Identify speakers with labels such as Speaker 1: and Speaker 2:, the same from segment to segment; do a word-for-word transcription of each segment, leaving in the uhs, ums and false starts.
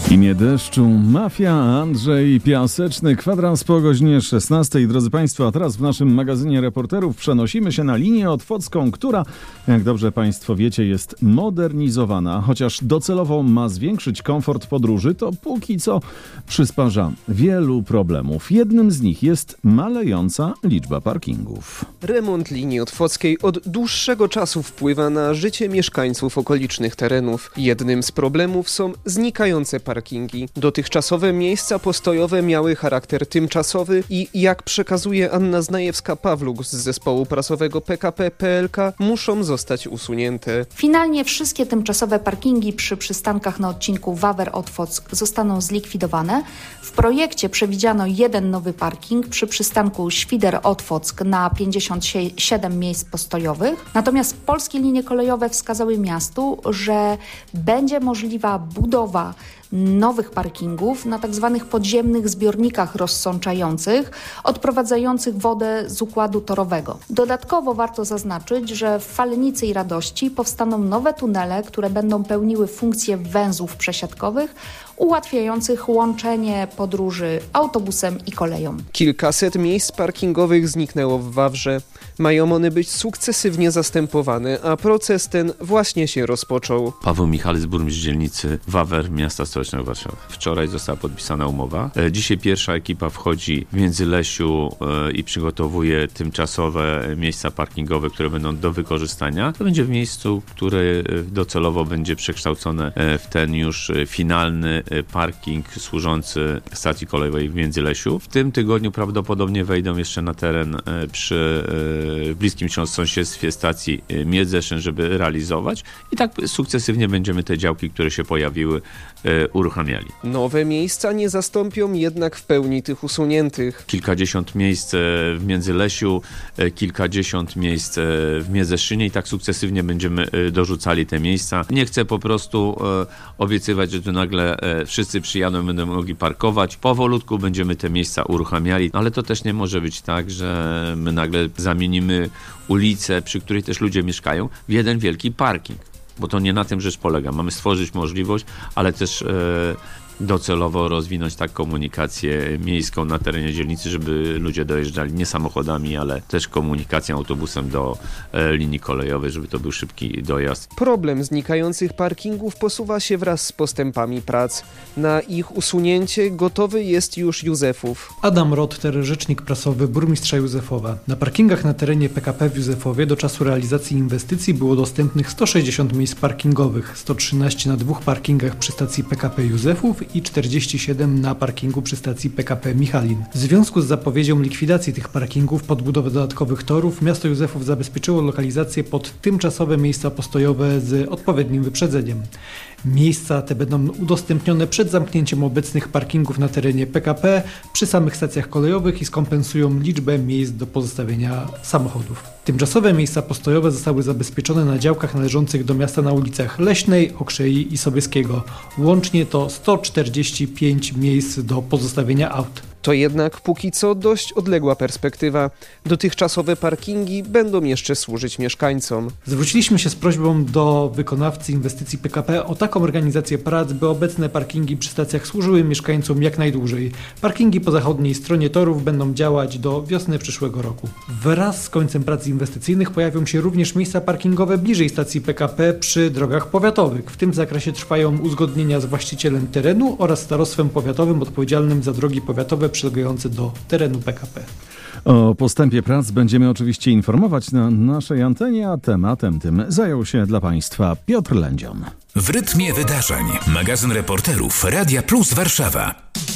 Speaker 1: Imię deszczu, mafia, Andrzej Piaseczny, kwadrans po godzinie szesnastej. Drodzy Państwo, a teraz w naszym magazynie reporterów przenosimy się na linię otwocką, która, jak dobrze Państwo wiecie, jest modernizowana. Chociaż docelowo ma zwiększyć komfort podróży, to póki co przysparza wielu problemów. Jednym z nich jest malejąca liczba parkingów.
Speaker 2: Remont linii otwockiej od dłuższego czasu wpływa na życie mieszkańców okolicznych terenów. Jednym z problemów są znikające parkingi. Dotychczasowe miejsca postojowe miały charakter tymczasowy i, jak przekazuje Anna Znajewska-Pawluk z zespołu prasowego P K P P L K, muszą zostać usunięte.
Speaker 3: Finalnie wszystkie tymczasowe parkingi przy przystankach na odcinku Wawer-Otwock zostaną zlikwidowane. W projekcie przewidziano jeden nowy parking przy przystanku Świder-Otwock na pięćdziesiąt siedem miejsc postojowych. Natomiast polskie linie kolejowe wskazały miastu, że będzie możliwa budowa nowych parkingów na tak zwanych podziemnych zbiornikach rozsączających, odprowadzających wodę z układu torowego. Dodatkowo warto zaznaczyć, że w Falenicy i Radości powstaną nowe tunele, które będą pełniły funkcje węzłów przesiadkowych, ułatwiających łączenie podróży autobusem i koleją.
Speaker 2: Kilkaset miejsc parkingowych zniknęło w Wawrze. Mają one być sukcesywnie zastępowane, a proces ten właśnie się rozpoczął.
Speaker 4: Paweł Michalec, burmistrz dzielnicy Wawer, miasta stołecznego Warszawy. Wczoraj została podpisana umowa. Dzisiaj pierwsza ekipa wchodzi w Międzylesiu i przygotowuje tymczasowe miejsca parkingowe, które będą do wykorzystania. To będzie w miejscu, które docelowo będzie przekształcone w ten już finalny parking służący stacji kolejowej w Międzylesiu. W tym tygodniu prawdopodobnie wejdą jeszcze na teren przy w bliskim sąsiedztwie stacji Miedzeszyn, żeby realizować i tak sukcesywnie będziemy te działki, które się pojawiły, uruchamiali.
Speaker 2: Nowe miejsca nie zastąpią jednak w pełni tych usuniętych.
Speaker 4: Kilkadziesiąt miejsc w Międzylesiu, kilkadziesiąt miejsc w Miedzeszynie i tak sukcesywnie będziemy dorzucali te miejsca. Nie chcę po prostu obiecywać, że tu nagle wszyscy przyjadą i będą mogli parkować. Powolutku będziemy te miejsca uruchamiali, ale to też nie może być tak, że my nagle zamienimy ulicę, przy której też ludzie mieszkają, w jeden wielki parking. Bo to nie na tym rzecz polega. Mamy stworzyć możliwość, ale też e, docelowo rozwinąć tak komunikację miejską na terenie dzielnicy, żeby ludzie dojeżdżali nie samochodami, ale też komunikacją autobusem do e, linii kolejowej, żeby to był szybki dojazd.
Speaker 2: Problem znikających parkingów posuwa się wraz z postępami prac. Na ich usunięcie gotowy jest już Józefów.
Speaker 5: Adam Rotter, rzecznik prasowy burmistrza Józefowa. Na parkingach na terenie P K P w Józefowie do czasu realizacji inwestycji było dostępnych sto sześćdziesiąt miejsc parkingowych, sto trzynaście na dwóch parkingach przy stacji P K P Józefów i czterdzieści siedem na parkingu przy stacji P K P Michalin. W związku z zapowiedzią likwidacji tych parkingów pod budowę dodatkowych torów, miasto Józefów zabezpieczyło lokalizację pod tymczasowe miejsca postojowe z odpowiednim wyprzedzeniem. Miejsca te będą udostępnione przed zamknięciem obecnych parkingów na terenie P K P przy samych stacjach kolejowych i skompensują liczbę miejsc do pozostawienia samochodów. Tymczasowe miejsca postojowe zostały zabezpieczone na działkach należących do miasta na ulicach Leśnej, Okrzei i Sobieskiego. Łącznie to sto czterdzieści pięć miejsc do pozostawienia aut.
Speaker 2: To jednak póki co dość odległa perspektywa. Dotychczasowe parkingi będą jeszcze służyć mieszkańcom.
Speaker 5: Zwróciliśmy się z prośbą do wykonawcy inwestycji P K P o taką organizację prac, by obecne parkingi przy stacjach służyły mieszkańcom jak najdłużej. Parkingi po zachodniej stronie torów będą działać do wiosny przyszłego roku. Wraz z końcem prac inwestycyjnych pojawią się również miejsca parkingowe bliżej stacji P K P przy drogach powiatowych. W tym zakresie trwają uzgodnienia z właścicielem terenu oraz starostwem powiatowym odpowiedzialnym za drogi powiatowe przylegające do terenu P K P.
Speaker 1: O postępie prac będziemy oczywiście informować na naszej antenie, a tematem tym zajął się dla Państwa Piotr Lędzion.
Speaker 6: W rytmie wydarzeń. Magazyn reporterów Radia Plus Warszawa.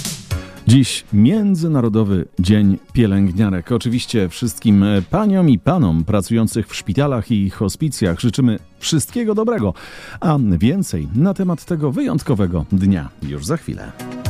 Speaker 1: Dziś Międzynarodowy Dzień Pielęgniarek. Oczywiście wszystkim paniom i panom pracujących w szpitalach i hospicjach życzymy wszystkiego dobrego, a więcej na temat tego wyjątkowego dnia już za chwilę.